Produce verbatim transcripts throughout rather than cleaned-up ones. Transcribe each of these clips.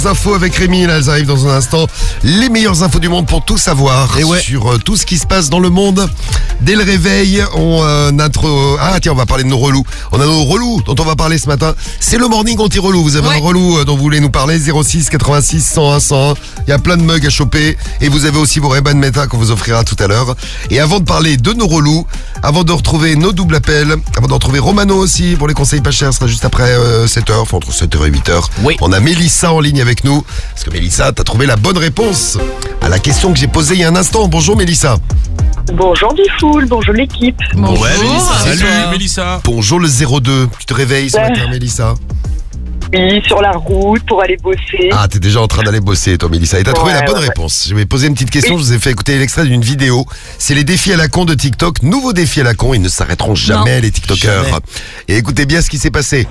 Infos avec Rémi, là elles arrivent dans un instant. Les meilleures infos du monde pour tout savoir Et ouais. sur euh, tout ce qui se passe dans le monde. Dès le réveil, on euh, notre ah tiens on va parler de nos relous. On a nos relous dont on va parler ce matin. C'est le morning anti-relou. Vous avez Ouais. un relou euh, dont vous voulez nous parler. zéro six quatre-vingt-six cent un cent un. Il y a plein de mugs à choper et vous avez aussi vos Ray-Ban Meta qu'on vous offrira tout à l'heure. Et avant de parler de nos relous, avant de retrouver nos doubles appels, avant de retrouver Romano aussi pour les conseils pas chers, ce sera juste après euh, sept heures, enfin entre sept heures et huit heures. Oui. On a Mélissa en ligne avec nous. Parce que Mélissa, t'as trouvé la bonne réponse à la question que j'ai posée il y a un instant. Bonjour Mélissa. Bonjour Bifoul, bonjour l'équipe. Bonjour. Ouais, Mélissa. Salut. Salut, Mélissa. Bonjour le zéro deux. Tu te réveilles ce Ouais. matin Mélissa? Oui, sur la route pour aller bosser. Ah, t'es déjà en train d'aller bosser toi Mélissa. Et t'as trouvé Ouais, la bonne ouais, ouais. réponse. Je vais poser une petite question. Oui. Je vous ai fait écouter l'extrait d'une vidéo. C'est les défis à la con de TikTok. Nouveau défi à la con. Ils ne s'arrêteront jamais les TikTokers. Jamais. Et écoutez bien ce qui s'est passé.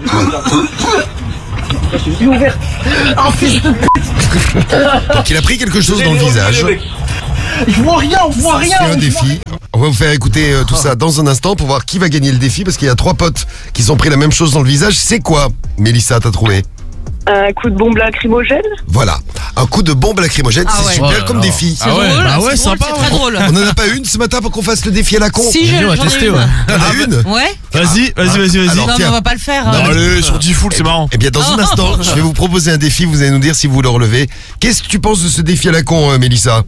Donc il a pris quelque chose dans le visage. Je vois rien, je vois rien. C'est un défi. On va vous faire écouter euh, tout ça dans un instant pour voir qui va gagner le défi parce qu'il y a trois potes qui sont pris la même chose dans le visage. C'est quoi, Mélissa, t'as trouvé? Un coup de bombe lacrymogène. Voilà, un coup de bombe lacrymogène, Ah c'est ouais. super Oh là comme là. défi. C'est drôle, Ah ouais, c'est drôle, sympa, c'est très ouais. drôle. On en a pas une ce matin pour qu'on fasse le défi à la con? Si, je- on va j'en ai tester, une. ouais. T'en as une? Ouais. Vas-y, vas-y, vas-y, vas-y. Alors, Non, mais tiens. on va pas le faire. Non, hein. allez, sur dix full, c'est marrant. Eh bien, dans un instant, je vais vous proposer un défi. Vous allez nous dire si vous le relevez. Qu'est-ce que tu penses de ce défi à la con, euh, Mélissa?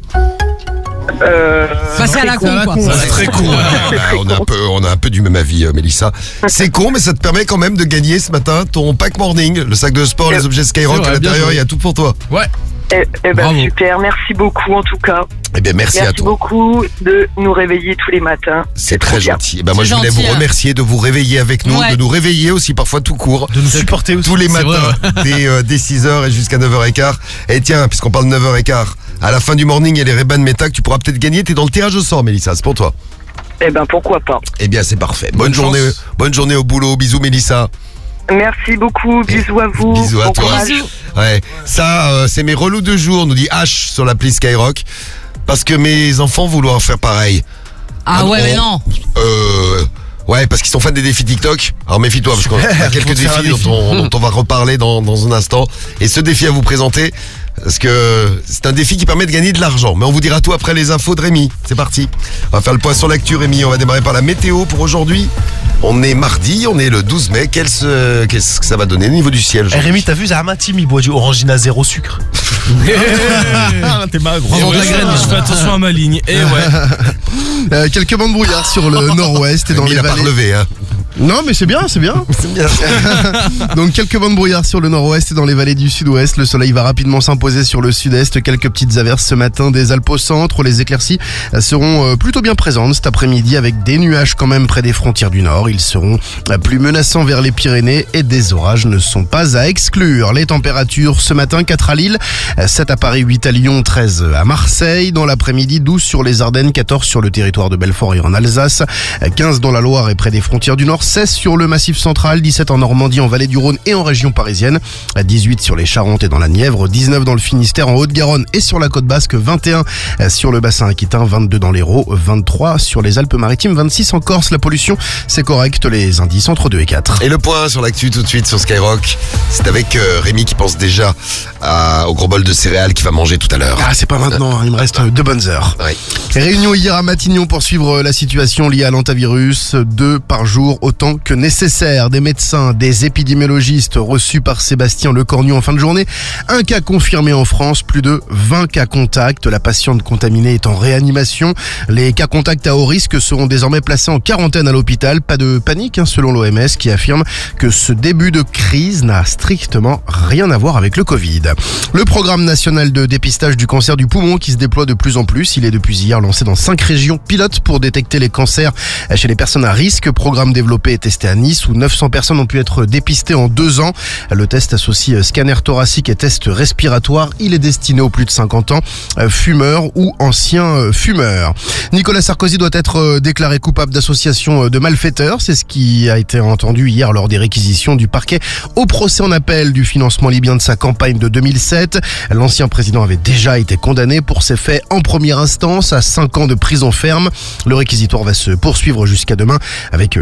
Euh, Passer à la con, quoi. Ça, c'est très con. Ah, bah, on, a un peu, on a un peu du même avis, euh, Mélissa. C'est con, mais ça te permet quand même de gagner ce matin ton pack morning, le sac de sport, les objets Skyrock. C'est vrai, À bien l'intérieur, joué. il y a tout pour toi. Ouais. eh, eh ben Bravo. super, merci beaucoup en tout cas. Eh bien, merci, à Merci toi. beaucoup de nous réveiller tous les matins. C'est trop très bien. gentil. Eh ben, moi, C'est je voulais gentil, vous hein. remercier de vous réveiller avec nous, Ouais. de nous réveiller aussi parfois tout court. De nous supporter aussi. Tous les C'est matins, vrai, dès, euh, dès six heures et jusqu'à neuf heures quinze. Et tiens, puisqu'on parle de neuf heures quinze, à la fin du morning, il y a les Ray-Ban Meta que tu pourras peut-être gagner. T'es dans le tirage au sort, Mélissa, c'est pour toi. Eh ben pourquoi pas. Eh bien, c'est parfait. Bonne, Bonne journée, chance. bonne journée au boulot. Bisous, Mélissa. Merci beaucoup, bisous à vous. Bisous à bon toi. courage. Bisous. Ouais, ça, euh, c'est mes relous de jour, nous dit H sur l'appli Skyrock. Parce que mes enfants vouloir faire pareil. Ah ouais, mais on- non. Euh. Ouais, parce qu'ils sont fans des défis TikTok. Alors méfie-toi, parce qu'on a quelques Faut te faire un défis dont défi. on, dont on va reparler dans, dans un instant. Et ce défi à vous présenter, parce que c'est un défi qui permet de gagner de l'argent. Mais on vous dira tout après les infos de Rémi. C'est parti. On va faire le point sur l'actu, Rémi. On va démarrer par la météo pour aujourd'hui. On est mardi, on est le douze mai. Quel se- Qu'est-ce que ça va donner au niveau du ciel? Eh, Rémi, t'as vu Zahama Tim, il boit du Orangina zéro sucre. Ah, t'es mal, gros. Prends Ouais, de la graine. Je fais attention à ma ligne. Et ouais. Euh, quelques bancs de brouillard sur le nord-ouest et dans Rémi les n'a pas vallées. relevé, hein. Non, mais c'est bien, c'est bien. C'est bien. Donc quelques bancs de brouillard sur le nord-ouest et dans les vallées du sud-ouest. Le soleil va rapidement s'imposer sur le sud-est. Quelques petites averses ce matin des Alpes au centre. Les éclaircies seront euh, plutôt bien présentes cet après-midi avec des nuages quand même près des frontières du nord. Ils seront euh, plus menaçants vers les Pyrénées et des orages ne sont pas à exclure. Les températures ce matin, quatre à Lille, euh, sept à Paris, huit à Lyon, treize à Marseille. Dans l'après-midi, douze sur les Ardennes, quatorze sur le territoire de Belfort et en Alsace, euh, quinze dans la Loire et près des frontières du nord, seize sur le Massif central, dix-sept en Normandie, en Vallée du Rhône et en région parisienne, dix-huit sur les Charentes et dans la Nièvre, dix-neuf dans le Finistère, en Haute-Garonne et sur la côte basque, vingt et un sur le bassin aquitain, vingt-deux dans l'Hérault, vingt-trois sur les Alpes-Maritimes, vingt-six en Corse. La pollution, c'est correct, les indices entre deux et quatre. Et le point sur l'actu tout de suite sur Skyrock, c'est avec euh, Rémi qui pense déjà à- au gros bol de céréales qu'il va manger tout à l'heure. Ah, c'est pas maintenant, hein, il me reste deux bonnes heures. Ouais. Réunion hier à Matignon pour suivre la situation liée à l'antavirus. Deux par jour, autant que nécessaire. Des médecins, des épidémiologistes reçus par Sébastien Lecornu en fin de journée. Un cas confirmé en France, plus de vingt cas contacts. La patiente contaminée est en réanimation. Les cas contacts à haut risque seront désormais placés en quarantaine à l'hôpital. Pas de panique, hein, selon l'O M S qui affirme que ce début de crise n'a strictement rien à voir avec le Covid. Le programme national de dépistage du cancer du poumon qui se déploie de plus en plus. Il est depuis hier lancé dans cinq régions pilotes pour détecter les cancers chez les personnes à risque. Programme développé et testé à Nice où neuf cents personnes ont pu être dépistées en deux ans. Le test associe scanner thoracique et test respiratoire. Il est destiné aux plus de cinquante ans, fumeurs ou anciens fumeurs. Nicolas Sarkozy doit être déclaré coupable d'association de malfaiteurs. C'est ce qui a été entendu hier lors des réquisitions du parquet au procès en appel du financement libyen de sa campagne de deux mille sept. L'ancien président avait déjà été condamné pour ces faits en première instance à cinq ans de prison ferme. Le réquisitoire va se poursuivre jusqu'à demain avec les peines requises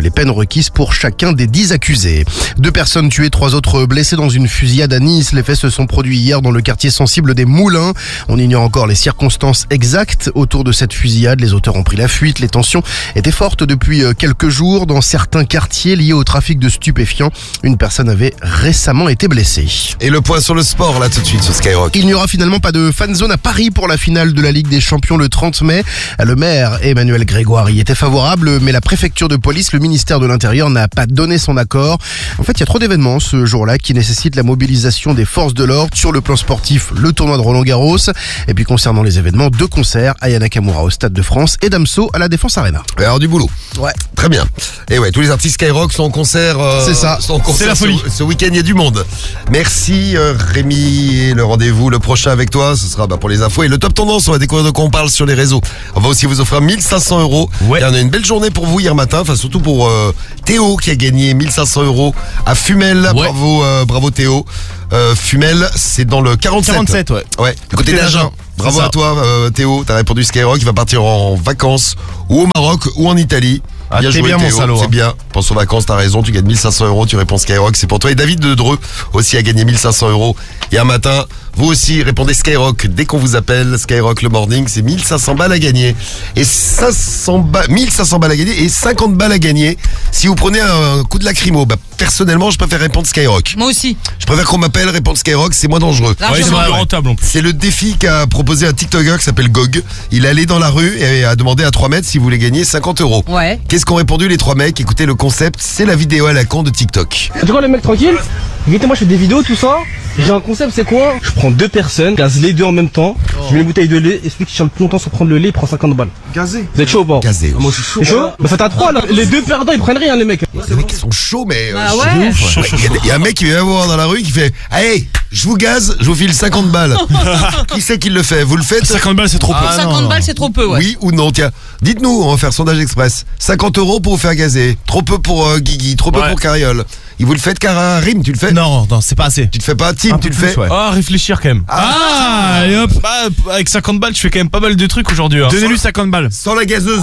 acquises pour chacun des dix accusés. Deux personnes tuées, trois autres blessées dans une fusillade à Nice. Les faits se sont produits hier dans le quartier sensible des Moulins. On ignore encore les circonstances exactes autour de cette fusillade. Les auteurs ont pris la fuite. Les tensions étaient fortes depuis quelques jours dans certains quartiers liés au trafic de stupéfiants. Une personne avait récemment été blessée. Et le point sur le sport, là, tout de suite, sur Skyrock. Il n'y aura finalement pas de fan zone à Paris pour la finale de la Ligue des Champions le trente mai. Le maire Emmanuel Grégoire y était favorable, mais la préfecture de police, le ministère de l'Intérieur n'a pas donné son accord. En fait, il y a trop d'événements ce jour-là qui nécessitent la mobilisation des forces de l'ordre. Sur le plan sportif, le tournoi de Roland-Garros. Et puis concernant les événements, deux concerts, Aya Nakamura au Stade de France et Damso à la Défense Arena. Alors du boulot. Ouais. Très bien. Et ouais, tous les artistes Skyrock sont en concert. euh, C'est ça. Sont en concert C'est la ce- folie. Ce, week-end, il y a du monde. Merci euh, Rémi. Et le rendez-vous, le prochain avec toi, ce sera bah, pour les infos. Et le top tendance, on va découvrir de quoi on parle sur les réseaux. On va aussi vous offrir mille cinq cents euros. Ouais. Et on a une belle journée pour vous hier matin. Enfin, surtout pour euh, Théo qui a gagné mille cinq cents euros à Fumel. Ouais. Bravo, euh, bravo Théo. Euh, Fumel, c'est dans le quarante-sept. quarante-sept, ouais. Ouais, du côté Côté d'Agen. d'Agen. Bravo C'est à ça. toi, euh, Théo. T'as répondu Skyrock. Il va partir en vacances ou au Maroc ou en Italie. Ah, t'es bien, mon Théo. salaud, C'est hein. bien. Pense aux vacances, t'as raison. Tu gagnes mille cinq cents euros. Tu réponds Skyrock. C'est pour toi. Et David de Dreux aussi a gagné mille cinq cents euros. Et un matin, vous aussi répondez Skyrock. Dès qu'on vous appelle, Skyrock le morning, c'est mille cinq cents balles à gagner. Et cinq cents balles, mille cinq cents balles à gagner et cinquante balles à gagner si vous prenez un coup de lacrymo. Bah, personnellement, je préfère répondre Skyrock. Moi aussi. Je préfère qu'on m'appelle, répondre Skyrock, c'est moins dangereux. Largement. Ouais, c'est Ouais, plus ouais. rentable en plus. C'est le défi qu'a proposé un TikToker qui s'appelle Gog. Il est allé dans la rue et a demandé à trois mètres s'il voulait gagner cinquante euros. Ouais. Qu'est-ce qu'ont répondu les trois mecs? Écoutez le concept, c'est la vidéo à la con de TikTok. Tu vois les mecs tranquilles. Écoutez, moi je fais des vidéos, tout ça. J'ai un concept, c'est quoi? Je prends deux personnes, gaz les deux en même temps. Je mets une bouteille de lait et celui qui tient le plus longtemps sans prendre le lait, il prend cinquante balles. Gazé. Vous êtes chaud ou pas? Gazé. Moi je suis chaud. chaud Bah faites à trois là. Les deux perdants ils prennent rien les mecs. Les mecs ils sont chauds mais... euh, Ah chauds ouais. de ouf, ouais. Il y a- il y, a un mec qui vient voir dans la rue qui fait « Allez, je vous gaze, je vous file cinquante balles. » Qui c'est qui le fait? Vous le faites? cinquante balles, c'est trop peu. Pour cinquante balles, c'est trop peu, ouais. Oui ou non? Tiens, dites-nous, on va faire sondage express. cinquante euros pour vous faire gazer. Trop peu pour euh, Guigui, trop peu Ouais. pour Carriole. Et vous le faites car Rim, tu le fais? Non, non, c'est pas assez. Tu te fais pas? Tim, tu le fais? Ah, réfléchir quand même. Ah, et hop. Bah, avec cinquante balles, tu fais quand même pas mal de trucs aujourd'hui. Hein. Donnez-lui cinquante balles. Sans la gazeuse.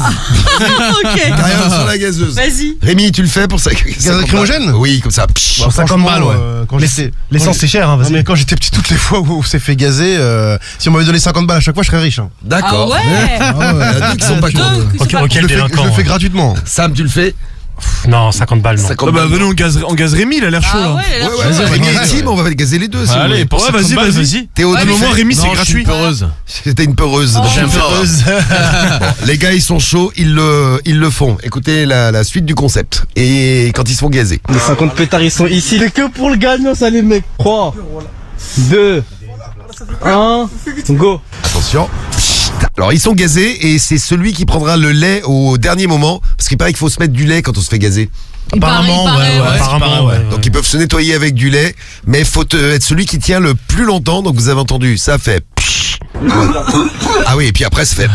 Ok. Carriole sans la gazeuse. Vas-y. Rémi, tu le fais pour ça? Gaz lacrymogène? Oui, comme ça. Psh. Bon, cinquante balles, ouais. euh, quand j'étais- L'essence, c'est cher, hein, Non, vas-y. mais quand j'étais petit, toutes les fois où on s'est fait gazer, euh, si on m'avait donné cinquante balles à chaque fois, je serais riche. Hein. D'accord. Ah ouais. Ah ouais. Il y en a deux qui sont pas Deux, cons. que c'est Ok, pas ok. Je Quel le fais, délinquant, je le fais ouais. gratuitement. Sam, tu le fais? Non, cinquante balles, non. cinquante bah, balles. venez, on gaz, on gaz Rémi, il a l'air chaud, Ah là. ouais, elle a Ouais, l'air ouais, chaude. ouais. Vas-y, Rémi vas-y, et Tim, on va gazer les deux. si vous Allez, voulez. pour Ouais, cinquante vas-y, balles, vas-y. vas-y. Théo, Ouais, tu mais le Moi, fais? Rémi, c'est Non, gratuit. C'était une peureuse. donc J'ai je une fais- Peureuse. Les gars, ils sont chauds, ils le, ils le font. Écoutez la, la suite du concept. Et quand ils se font gazer. Les cinquante pétards ils sont ici. C'est que pour le gagnant ça les mecs. trois, deux, un, go. Attention. Psst. Alors ils sont gazés et c'est celui qui prendra le lait au dernier moment. Parce qu'il paraît qu'il faut se mettre du lait quand on se fait gazer. Il paraît, il paraît, ouais. Apparemment, ouais. Donc ils peuvent se nettoyer avec du lait. Mais faut te- être celui qui tient le plus longtemps. Donc vous avez entendu, ça fait... psh. Ah oui, et puis après ça fait...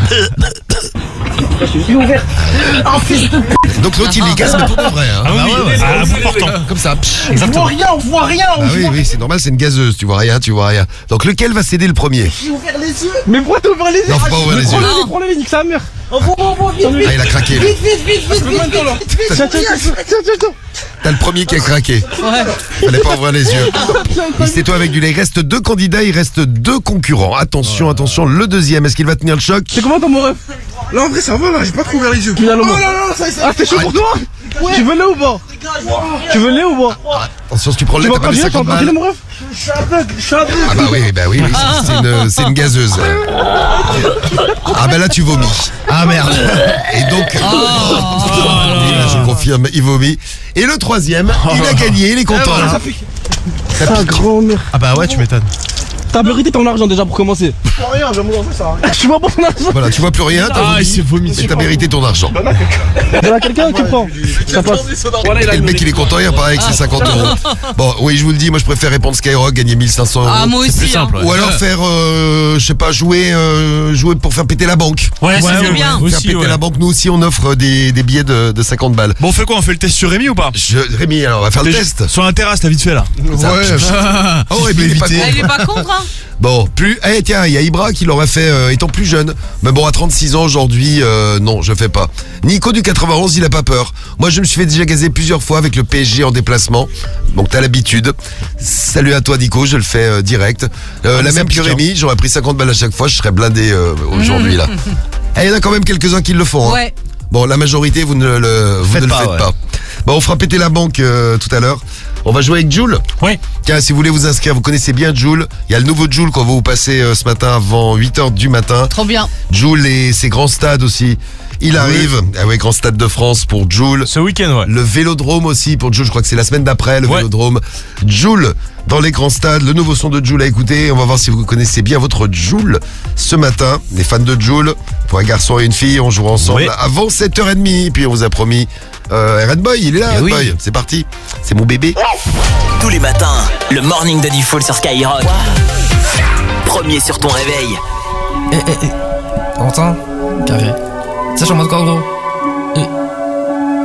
Donc l'autre il les gaze mais pour de vrai. Hein. Ah oui, oui, ah, bout portant. Comme ça. psh. On voit rien, on voit rien. Ah oui, oui, c'est normal, c'est une gazeuse. Tu vois rien, tu vois rien. Donc lequel va céder le premier? Mais pourquoi t'as ouvert les yeux? Non, faut pas ouvrir les yeux. Prends-le, prends-le, nique sa mère. Ah, il a craqué. là. Tiens, tiens, tiens, tiens, tiens. T'as le premier qui a craqué. Ouais. Fallait pas ouvrir les yeux. Il se tais-toi avec du lait. Il reste deux candidats, il reste deux concurrents. Attention, attention, le deuxième, est-ce qu'il va tenir le choc? C'est comment ton mon ref? Là, en vrai, ça va, là, j'ai pas trop ouvert les yeux. Finalement. Ah, t'es chaud pour toi? Tu veux lait ou pas? Tu veux lait ou pas? Attention, si tu prends le Tu lait, vas t'as pas les continuer, tu vas cinquante continuer balles. mon ref? Je suis aveugle, je suis aveugle. Ah bah oui, bah oui, oui, c'est- c'est une, c'est une gazeuse. Ah bah là, tu vomis. Ah merde. Et donc, Oh. et là, je confirme, il vomit. Et le troisième, il a gagné, il est content. Ça pique. Ta grand-mère. Ah bah ouais, tu m'étonnes. T'as mérité ton argent déjà pour commencer. Rien, je vais mourir ça. Tu vois pas ton argent. Voilà, tu vois plus rien, t'as Ah, vomi, il s'est vomi et dessus. t'as mérité ton argent. Y'en a quelqu'un qui prend. Ça passe. Et le mec il est content, il repart avec ses cinquante euros. Bon, oui, je vous le dis, moi je préfère répondre Skyrock, gagner mille cinq cents euros. Ah, moi C'est plus aussi. hein. simple, ouais. Ou alors faire, euh, je sais pas, jouer, euh, jouer pour faire péter la banque. Ouais, c'est ouais, bien. ouais, Faire aussi, péter ouais. la banque, nous aussi on offre des, des billets de, de cinquante balles. Bon, on fait quoi? On fait le test sur Rémi ou pas? Je, Rémi, alors on va faire le T'es test. Sur la terrasse, t'as vite fait là. Ça, Ouais, Oh, Rémi, il est pas éviter. con. Ah, il est pas contre, hein. Bon, plus. Eh tiens, il y a Ibra qui l'aurait fait euh, étant plus jeune. Mais bon, à trente-six ans aujourd'hui, euh, non, je fais pas. Nico du quatre-vingt-onze, il a pas peur. Moi, je me suis fait déjà gazer plusieurs fois avec le P S G en déplacement. Donc t'as l'habitude. Salut à toi Nico, je le fais euh, direct. Euh, Ah, la mais même ça que pique, Rémi, j'aurais pris cinquante balles à chaque fois, je serais blindé euh, aujourd'hui là. Eh, il y en a quand même quelques-uns qui le font. Hein. Ouais. Bon, la majorité, vous ne le, vous Faites ne le pas, faites ouais. pas. Bon, on fera péter la banque euh, tout à l'heure. On va jouer avec Joule. Oui. Tiens, si vous voulez vous inscrire, vous connaissez bien Joule. Il y a le nouveau Joule qu'on va vous passer euh, ce matin avant huit heures du matin. Trop bien. Joule et ses grands stades aussi. Il arrive. Ah ouais, grand stade de France pour Joule. Ce week-end, ouais. Le Vélodrome aussi pour Joule, je crois que c'est la semaine d'après, le Ouais. Vélodrome. Joule dans les grands stades, le nouveau son de Joule à écouter. On va voir si vous connaissez bien votre Joule ce matin. Les fans de Joule, pour un garçon et une fille, on jouera ensemble Ouais. avant sept heures trente. Puis on vous a promis euh, Red Boy, il est là, Eh Red oui. Boy. C'est parti. C'est mon bébé. Tous les matins, le morning de Diffoul sur Skyrock. Premier sur ton réveil. Eh, eh, eh. T'entends? Carré. Ça, j'en mode quoi, gros?